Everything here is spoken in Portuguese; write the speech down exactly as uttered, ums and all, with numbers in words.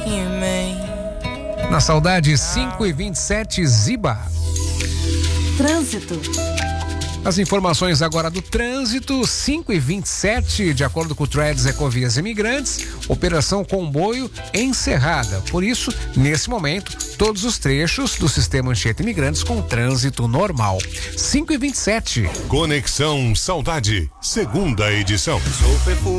Na Saudade, cinco e vinte e sete, Ziba. Trânsito. As informações agora do trânsito, cinco e vinte e sete, de acordo com o Threads Ecovias Imigrantes, operação comboio encerrada. Por isso, nesse momento, todos os trechos do sistema Anchieta Imigrantes com trânsito normal. cinco e vinte e sete. Conexão Saudade, segunda edição.